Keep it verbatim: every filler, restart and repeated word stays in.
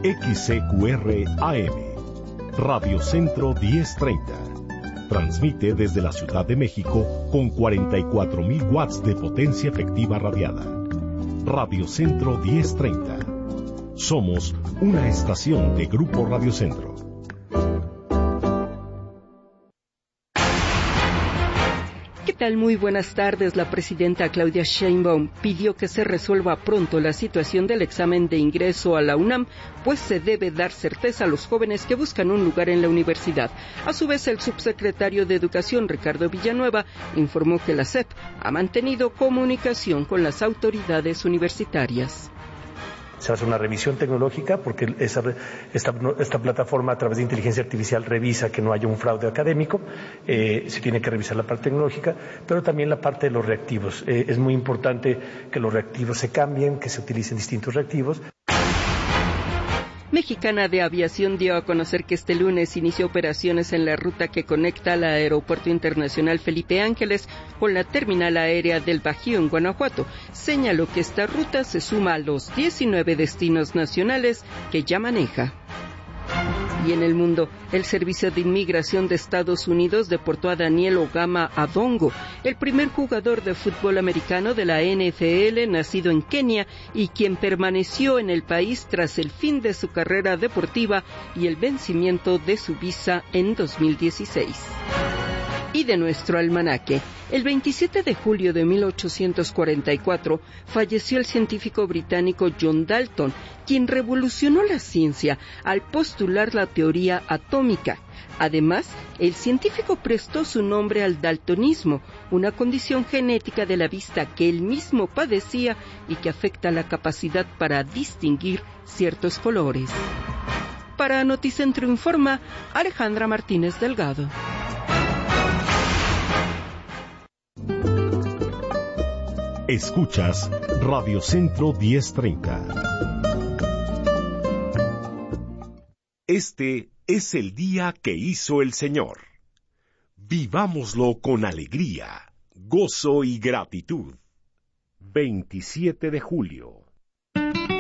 X C Q R A M, Radio Centro diez treinta. Transmite desde la Ciudad de México con cuarenta y cuatro mil watts de potencia efectiva radiada. Radio Centro diez treinta. Somos una estación de Grupo Radio Centro. ¿Qué tal? Muy buenas tardes. La presidenta Claudia Sheinbaum pidió que se resuelva pronto la situación del examen de ingreso a la UNAM, pues se debe dar certeza a los jóvenes que buscan un lugar en la universidad. A su vez, el subsecretario de Educación, Ricardo Villanueva, informó que la S E P ha mantenido comunicación con las autoridades universitarias. Se va a hacer una revisión tecnológica porque esa, esta, esta plataforma a través de inteligencia artificial revisa que no haya un fraude académico, eh, se tiene que revisar la parte tecnológica, pero también la parte de los reactivos. Eh, es muy importante que los reactivos se cambien, que se utilicen distintos reactivos. Mexicana de Aviación dio a conocer que este lunes inició operaciones en la ruta que conecta al Aeropuerto Internacional Felipe Ángeles con la terminal aérea del Bajío en Guanajuato. Señaló que esta ruta se suma a los diecinueve destinos nacionales que ya maneja. Y en el mundo, el Servicio de Inmigración de Estados Unidos deportó a Daniel Ogama Adongo, el primer jugador de fútbol americano de la N F L nacido en Kenia y quien permaneció en el país tras el fin de su carrera deportiva y el vencimiento de su visa en dos mil dieciséis. Y de nuestro almanaque, el veintisiete de julio de mil ochocientos cuarenta y cuatro falleció el científico británico John Dalton, quien revolucionó la ciencia al postular la teoría atómica. Además, el científico prestó su nombre al daltonismo, una condición genética de la vista que él mismo padecía y que afecta la capacidad para distinguir ciertos colores. Para Noticentro Informa, Alejandra Martínez Delgado. Escuchas Radio Centro diez treinta. Este es el día que hizo el Señor. Vivámoslo con alegría, gozo y gratitud. veintisiete de julio.